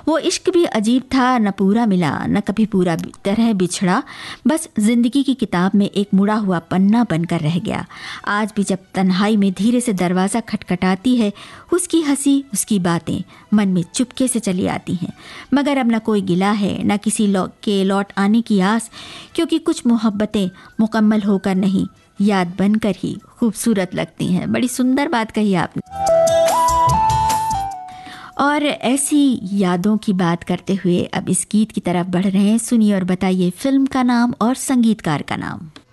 वो इश्क भी अजीब था, न पूरा मिला न कभी पूरा तरह बिछड़ा, बस जिंदगी की किताब में एक मुड़ा हुआ पन्ना बनकर रह गया। आज भी जब तन्हाई में धीरे से दरवाज़ा खटखटाती है, उसकी हंसी उसकी बातें मन में चुपके से चली आती हैं। मगर अब न कोई गिला है न किसी के लौट आने की आस, क्योंकि कुछ मोहब्बतें मुकम्मल होकर नहीं, याद बनकर ही खूबसूरत लगती हैं। बड़ी सुंदर बात कही आपने। और ऐसी यादों की बात करते हुए अब इस गीत की तरफ बढ़ रहे हैं। सुनिए और बताइए फिल्म का नाम और संगीतकार का नाम।